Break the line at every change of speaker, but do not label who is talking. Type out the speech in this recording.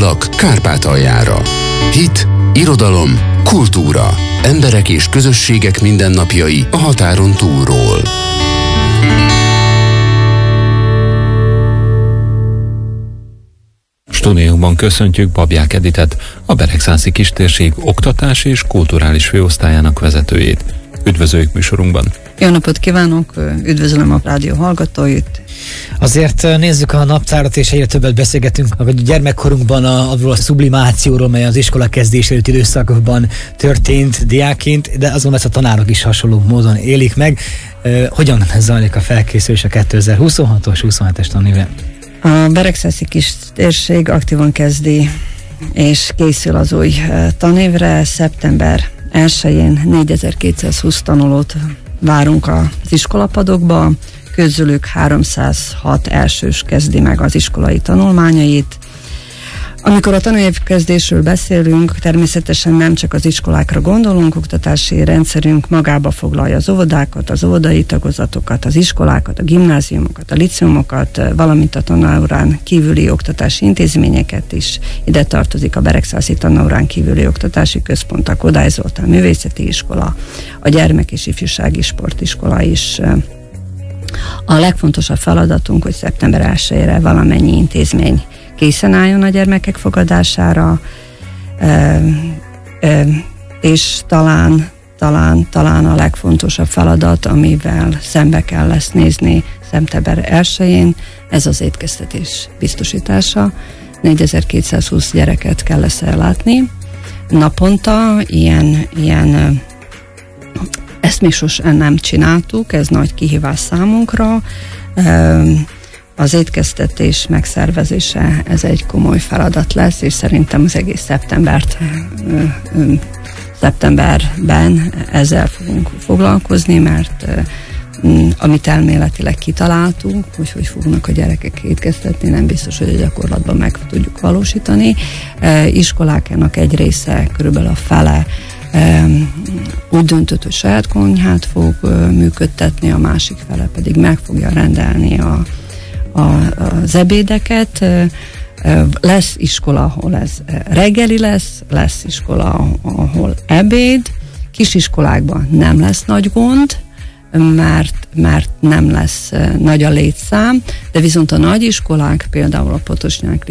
Szólak Kárpátaljára. Hit, irodalom, kultúra, emberek és közösségek mindennapjai a határon túlról.
Stúdióban köszöntjük Babják Editet, a Beregszászi Kistérség oktatás és kulturális főosztályának vezetőjét. Üdvözöljük műsorunkban!
Jó napot kívánok, üdvözlöm a rádió hallgatóit!
Azért nézzük a naptárat, és egyre többet beszélgetünk a gyermekkorunkban arról a sublimációról, mely az iskola kezdés előtti időszakban történt diákként, de azon ezt a tanárok is hasonló módon élik meg. Hogyan zajlik a felkészülés a 2026-os, 27-es tanévre?
A Beregszászi Kistérség aktívan kezdi és készül az új tanévre. Szeptember 1-én 4220 tanulót várunk az iskolapadokba, közülük 306 elsős kezdi meg az iskolai tanulmányait. Amikor a tanév kezdésről beszélünk, természetesen nem csak az iskolákra gondolunk, oktatási rendszerünk magába foglalja az óvodákat, az óvodai tagozatokat, az iskolákat, a gimnáziumokat, a liceumokat, valamint a tanórán kívüli oktatási intézményeket is. Ide tartozik a Beregszászi tanórán kívüli oktatási központ, a Kodály Zoltán művészeti iskola, a gyermek- és ifjúsági sportiskola is. A legfontosabb feladatunk, hogy szeptember 1-ére valamennyi intézmény készen álljon a gyermekek fogadására, és talán a legfontosabb feladat, amivel szembe kell lesz nézni szeptember 1-én, ez az étkeztetés biztosítása. 4220 gyereket kell lesz ellátni naponta, ilyen ezt még sosem nem csináltuk, ez nagy kihívás számunkra. Az étkeztetés megszervezése, ez egy komoly feladat lesz, és szerintem az egész szeptemberben ezzel fogunk foglalkozni, mert amit elméletileg kitaláltunk, hogy fognak a gyerekek étkeztetni, nem biztos, hogy a gyakorlatban meg tudjuk valósítani. Iskoláknak egy része, körülbelül a fele úgy döntött, hogy saját konyhát fog működtetni, a másik fele pedig meg fogja rendelni az ebédeket. Lesz iskola, ahol ez reggeli lesz iskola, ahol ebéd. Kisiskolákban nem lesz nagy gond, mert nem lesz nagy a létszám, de viszont a nagyiskolák, például a Potosnyák